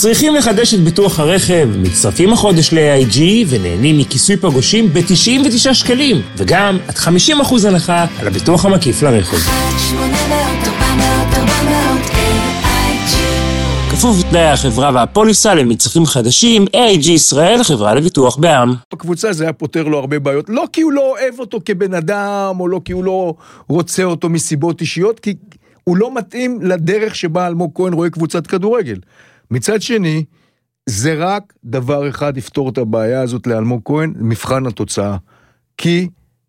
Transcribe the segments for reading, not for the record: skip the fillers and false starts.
צריכים לחדש את ביטוח הרכב, מצטרפים החודש ל-AIG ונהנים מכיסוי פגושים ב-99 שקלים, וגם עד 50% הנחה על הביטוח המקיף לרכב. 1-800-400-400 AIG. כפוף לתנאי החברה והפוליסה למצרפים חדשים, AIG ישראל, חברה לביטוח בע"מ. בקבוצה זה היה פותר לו הרבה בעיות, לא כי הוא לא אוהב אותו כבן אדם, או לא כי הוא לא רוצה אותו מסיבות אישיות, כי הוא לא מתאים לדרך שבה אלמוג כהן רואה קבוצת כדורגל. מצד שני, זה רק דבר אחד יפתור את הבעיה הזאת לאלמוג כהן, מבחן התוצאה. כי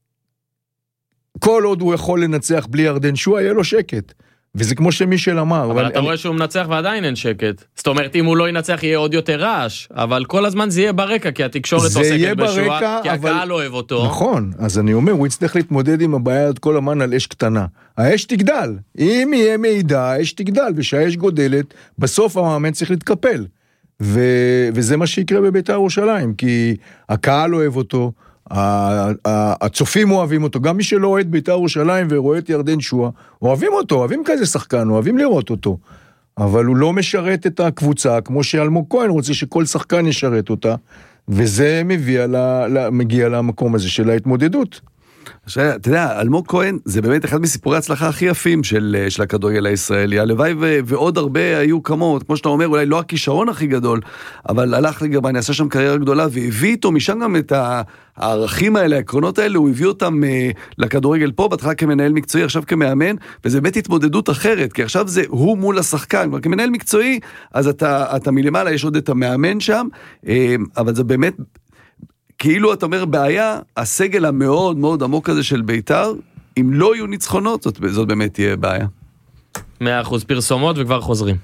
כל עוד הוא יכול לנצח בלי ירדן שועה, יהיה לו שקט. וזה כמו שמישל אמר. אבל אתה רואה שהוא מנצח ועדיין אין שקט. זאת אומרת, אם הוא לא ינצח יהיה עוד יותר רעש, אבל כל הזמן זה יהיה ברקע, כי התקשורת עוסקת בשועה, כי הקהל לא אוהב אותו. נכון, אז אני אומר, הוא יצטרך להתמודד עם הבעיה עד כל הזמן על אש קטנה. האש תגדל. אם יהיה מידע, האש תגדל, ושהאש גודלת, בסוף המאמן צריך להתקפל. וזה מה שיקרה בבית"ר ירושלים, כי הקהל אוהב אותו, הצופים אוהבים אותו, גם מי שלא אוהד בית"ר ירושלים ורואה את ירדן שועה, אוהבים אותו, אוהבים כזה שחקן, אוהבים לראות אותו, אבל הוא לא משרת את הקבוצה, כמו שאלמוג כהן רוצה שכל שחקן ישרת אותה, וזה מגיע למקום הזה של ההתמודדות. אתה יודע, אלמוג כהן זה באמת אחד מסיפורי ההצלחה הכי יפים של הכדורגל הישראלי, הלוואי ועוד הרבה היו כמות, כמו שאתה אומר, אולי לא הכישרון הכי גדול, אבל הלך לגרמניה, עשה שם קריירה גדולה, והביא איתו משם גם את הערכים האלה, העקרונות האלה, הוא הביא אותם לכדורגל פה, בהתחלה כמנהל מקצועי, עכשיו כמאמן, וזה באמת התמודדות אחרת, כי עכשיו זה הוא מול השחקן, כבר כמנהל מקצועי, אז אתה מלמעלה, יש עוד את המאמן שם, אבל זה באמת כאילו אתה אומר בעיה, הסגל המאוד מאוד עמוק הזה של בית"ר, אם לא יהיו ניצחונות, זאת באמת תהיה בעיה. 100% פרסומות וכבר חוזרים.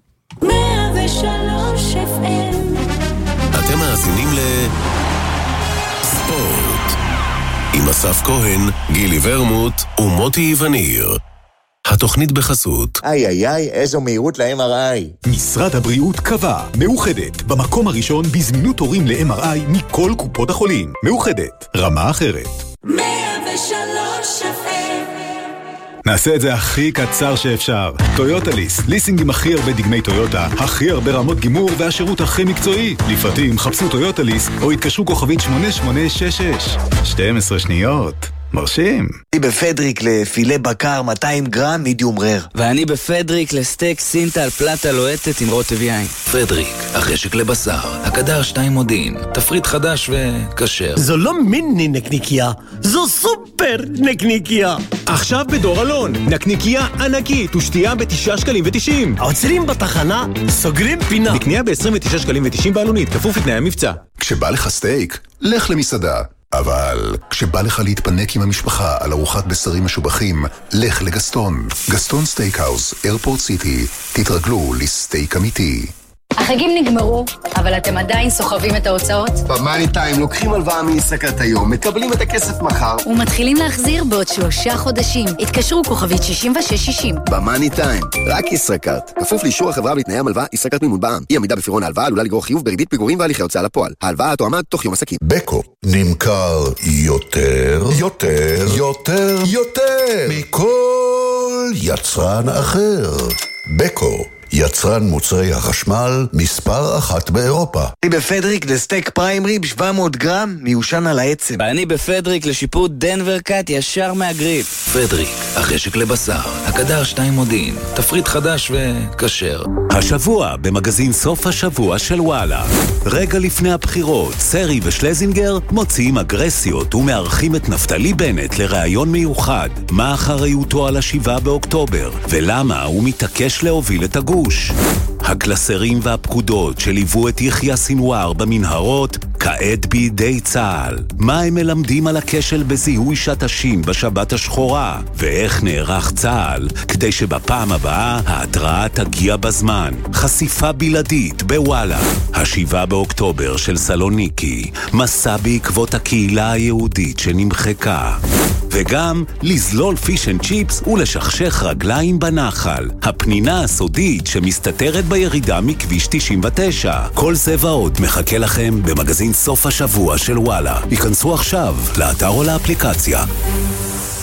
103 FM. אתם מאזינים ספורט עם אסף כהן, גילי ורמוט ומוטי וניר. התוכנית בחסות. איזו מהירות ל-MRI. משרד הבריאות קבע, מאוחדת, במקום הראשון בזמינות תורים ל-MRI מכל קופות החולים. מאוחדת, רמה אחרת. 103 FM. נעשה את זה הכי קצר שאפשר. טויוטה ליס, ליסינגים הכי הרבה דגמי טויוטה, הכי הרבה רמות גימור והשירות הכי מקצועי. לפרטים חפשו טויוטה ליס או התקשרו כוכבית 8866. 12 שניות. מרשים. אני בפדריק לפילה בקר 200 גרם מידיום רר. ואני בפדריק לסטייק סינטל פלטה לוהטת עם רוטב יין. פדריק, החשק לבשר, הקדר 2 מודיעין, תפריט חדש וכשר. זו לא מיני נקניקיה, זו סופר נקניקיה. עכשיו בדור אלון, נקניקיה ענקית ושתייה ב9 שקלים ו90. עוצרים בתחנה, סוגרים פינה. נקניה ב29 שקלים ו90 בעלונית, כפוף לתנאי המבצע. כשבא לך סטייק, לך למסעדה. אבל כשבא לך להתפנק עם המשפחה על ארוחת בשרים משובחים, לך לגסטון. גסטון סטייקהאוס, איירפורט סיטי. תתרגלו לסטייק אמיתי. החגים נגמרו, אבל אתם עדיין סוחבים את ההוצאות? במאני טיים לוקחים הלוואה מיסקת היום, מקבלים את הכסף מחר. ומתחילים להחזיר בעוד 3 חודשים. התקשרו כוכבית 6660. במאני טיים, רק ישראכרט. כפוף לאישור החברה ולתנאי המלווה, ישראכרט מימון בע"מ. אי עמידה בפירעון ההלוואה עלולה לגרור חיוב בריבית פיגורים והליכי הוצאה לפועל. ההלוואה תועמד תוך יום עסקים. בקו נמכר יותר מכל יצרן אחר. בקו, יצרן מוצרי החשמל מספר 1 באירופה. אני בפדריק לסטייק פריים ריב 700 גרם מיושן על העצם. ואני בפדריק לשיפוט דנבר קאט ישר מהגריל. פדריק, החשק לבשר, הקדר 2 מודיעין, תפריט חדש וכשר. השבוע במגזין סוף השבוע של וואלה. רגע לפני הבחירות, סרי ושלזינגר מוציאים אגרסיות ומארחים את נפתלי בנט לראיון מיוחד. מה אחריותו על 7 באוקטובר, ולמה הוא מתעקש להוביל את הגוש. הקלסרים והפקודות שליוו את יחיא סינואר במנהרות, כעת בידי צה"ל. מה הם מלמדים על הכשל בזיהוי שטשים בשבת השחורה, ואיך נערך צה"ל כדי שבפעם הבאה ההתראה תגיע בזמן. חשיפה בלעדית בוואלה. 7 באוקטובר של סלוניקי, מסע בעקבות הקהילה היהודית שנמחקה. וגם לזלול פיש אנד צ'יפס ולשכשך רגליים בנחל, הפנינה הסודית שמסתתרת בירידה מכביש 99. כל זה ועוד מחכה לכם במגזין סוף השבוע של וואלה. היכנסו עכשיו לאתר או לאפליקציה.